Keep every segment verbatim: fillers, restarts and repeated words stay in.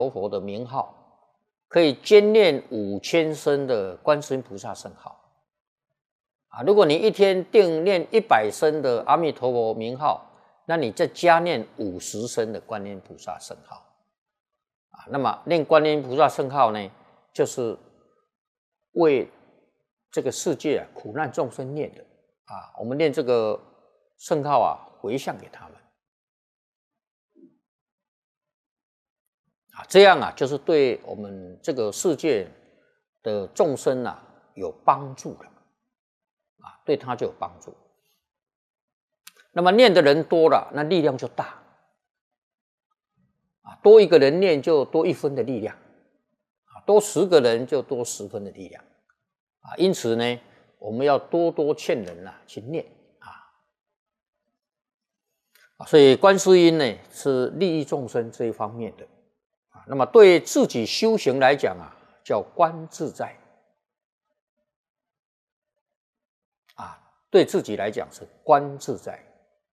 佛的名号，可以兼念五千声的观世音菩萨圣号。啊，如果你一天定念一百声的阿弥陀佛名号，那你再加念五十声的观音菩萨圣号。啊，那么念观音菩萨圣号呢，就是为这个世界啊苦难众生念的啊，我们念这个圣号啊，回向给他们啊，这样啊，就是对我们这个世界的众生啊有帮助的啊，对他就有帮助。那么念的人多了，那力量就大啊，多一个人念就多一分的力量啊，多十个人就多十分的力量。啊，因此呢，我们要多多劝人啊去念啊。所以观世音呢是利益众生这一方面的啊。那么对自己修行来讲啊，叫观自在啊，对自己来讲是观自在。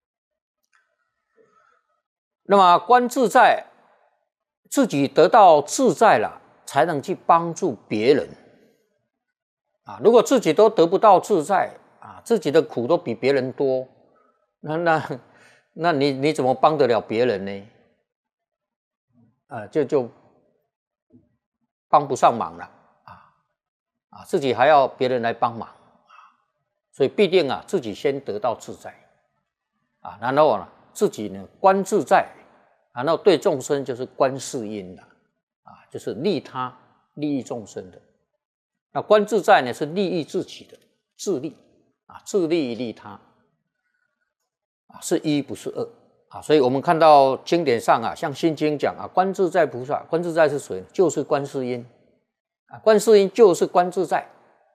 那么观自在，自己得到自在了，才能去帮助别人。啊，如果自己都得不到自在啊，自己的苦都比别人多，那那那你你怎么帮得了别人呢？啊，就就帮不上忙了啊啊，自己还要别人来帮忙啊，所以必定啊自己先得到自在啊，然后呢自己呢观自在，然后对众生就是观世音了啊，就是利他利益众生的。那观自在呢，是利益自己的，自利啊，自利利他啊，是一不是二啊。所以我们看到经典上啊，像《心经》讲啊，观自在菩萨，观自在是谁？就是观世音啊，观世音就是观自在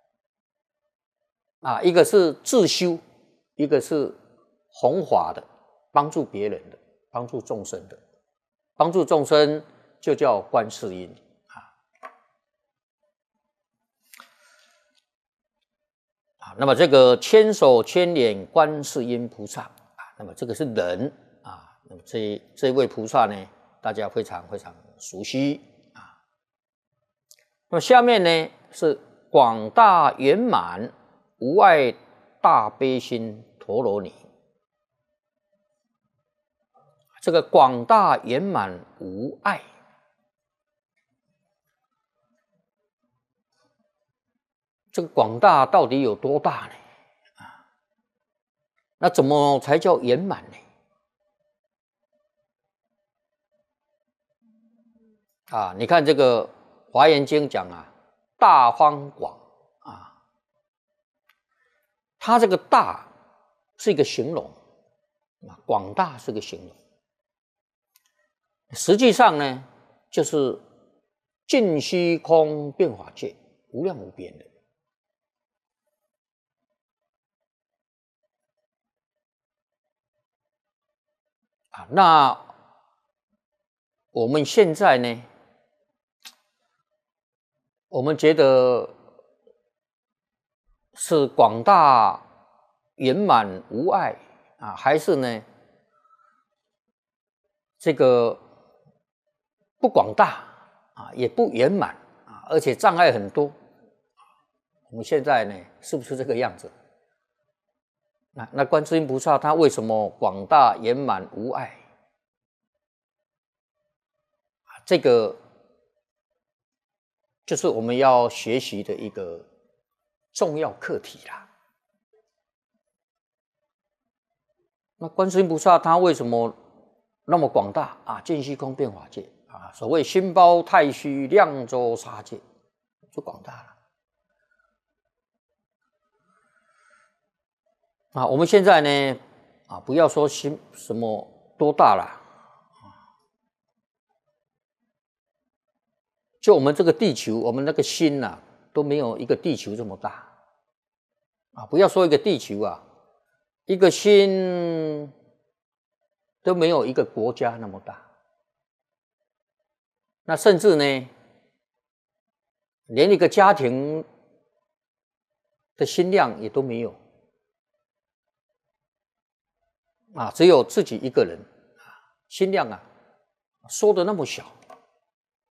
啊，一个是自修，一个是弘法的，帮助别人的，帮助众生的，帮助众生就叫观世音。那么这个千手千眼观世音菩萨啊，那么这个是人啊，那么这这位菩萨呢，大家非常非常熟悉啊。那么下面呢是广大圆满无碍大悲心陀罗尼。这个广大圆满无碍，这个广大到底有多大呢？啊，那怎么才叫圆满呢？啊，你看这个《华严经》讲啊，大方广啊，它这个大是一个形容啊，广大是个形容，实际上呢，就是尽虚空遍法界，无量无边的。啊，那我们现在呢？我们觉得是广大圆满无碍啊，还是呢这个不广大啊，也不圆满啊，而且障碍很多。我们现在呢，是不是这个样子？那那观世音菩萨他为什么广大圆满无碍？这个就是我们要学习的一个重要课题啦。那观世音菩萨他为什么那么广大啊？尽虚空遍法界啊，所谓心包太虚，量周沙界，就广大了。啊，我们现在呢，啊，不要说心什么多大了，就我们这个地球，我们那个心呐、啊，都没有一个地球这么大，啊，不要说一个地球啊，一个心都没有一个国家那么大。那甚至呢，连一个家庭的心量也都没有。啊，只有自己一个人啊，心量啊缩得那么小